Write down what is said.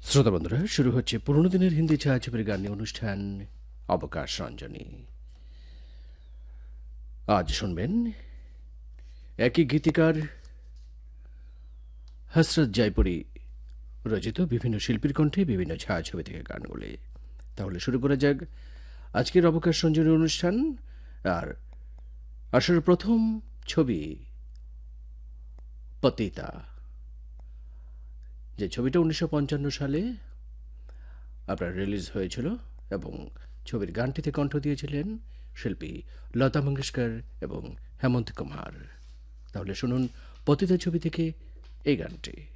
শ্রোতা বন্ধুরা, শুরু হচ্ছে পুরোনো দিনের হিন্দি ছায়াছবির গান নিয়ে অনুষ্ঠান অবকাশ রঞ্জনী। আজ শুনবেন একই গীতিকার হসরত জয়পুরি রচিত বিভিন্ন শিল্পীর কণ্ঠে বিভিন্ন ছায়াছবি থেকে গানগুলি। তাহলে শুরু করা যাক আজকের অবকাশ রঞ্জনী অনুষ্ঠান। আর আসলে প্রথম ছবি পতিতা, যে ছবিটা 1955 সালে আপনার রিলিজ হয়েছিল এবং ছবির গানটিতে কণ্ঠ দিয়েছিলেন শিল্পী লতা মঙ্গেশকর এবং হেমন্ত কুমার। তাহলে শুনুন পতিতা ছবি থেকে এই গানটি।